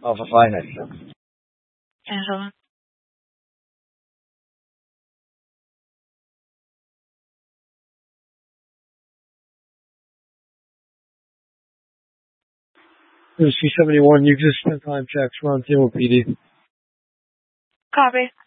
Alpha Flight 96. And hold on. C-71, you just spent time checks. We're on Table PD. Copy.